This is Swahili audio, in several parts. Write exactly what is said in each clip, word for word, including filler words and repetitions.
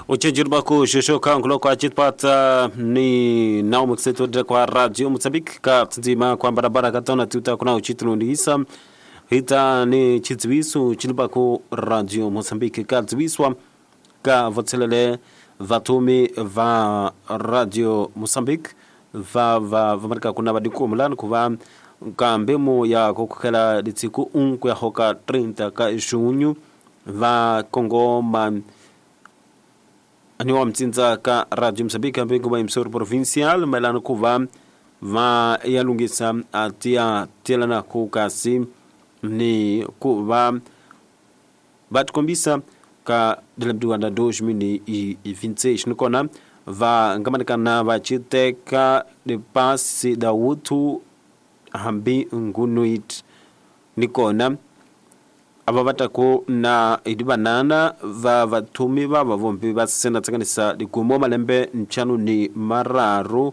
uchenjirba ku shoshoka ngulo kwa chitpata ni nao mkseto kwa radio Mozambique ka tnzima kwa barabara katona tuta kuna uchitulundisa hita ni chitwisu chilba ku radio Mozambique ka twiswa ka votselele vatumi va radio Mozambique va va vamarika kuna badiku mulan kuva kambemo ya kokela ditsiku unku ya hoka thirty ka junho va Congo man aniwa mtsinza ka radio Mozambique ambengo ba imsoro provincial melano kuva va yalungisa atia telana ku kasi ni kuva batkombisa ka delabduanda dois mil e vinte e seis nikona va ngamanikana va chiteka de passe da utu hambi ngunuit nikona ababata ko na idibanana va vatumi va vavombi va sena tsanganisa ligumo malembe nchanu ni mararu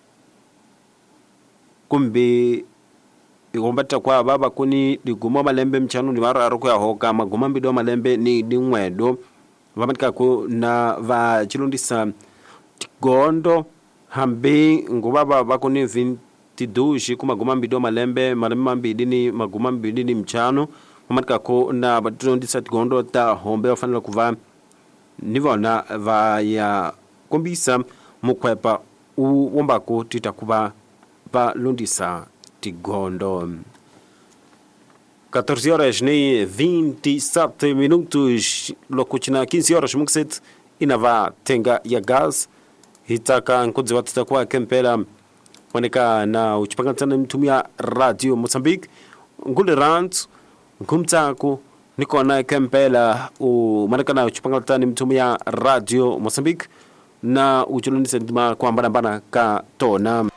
kumbi ikombata kwa baba kuni ligumo malembe mchanu ni mararu kwa hoka magoma mbido malembe ni dingwedo vamatika ko na va chilundisa gondo hambi ngubaba bakuni vinti-dois kuma magoma mbido malembe malembe mbidi ni magoma mbidi ni mchanu matka ko na badrondi sat gondo ta hombe ofanela kuva nivona va ya kombisa mukwepa u womba ko tita kuva va lundisa tigondo. catorze horas nem vinte e sete minutos lokuchina quinze horas mukset inava tenga ya gas hitaka nkudzi watita kwa kempela waneka na uchipangantana mtumia radio Mozambique ngule rant ngumtsako nikona kempela u manakana uchipangantana mtumia radio Mozambique na uchulunisa ndima kwa mbana mbana ka tona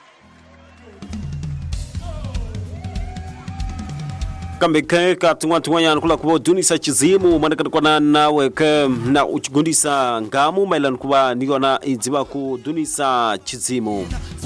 kambe ka tungwa tungwa yana kula kubo dunisa chizimu manakana kwa nawe ke na uchigundisa ngamu mailan kuba nigona idziba ku dunisa chizimu